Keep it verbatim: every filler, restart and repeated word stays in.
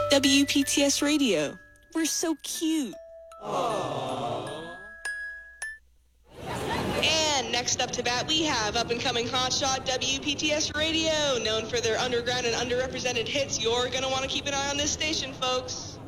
W P T S Radio. We're so cute. And next up to bat, we have up-and-coming hotshot W P T S Radio, known for their underground and underrepresented hits. You're going to want to keep an eye on this station, folks.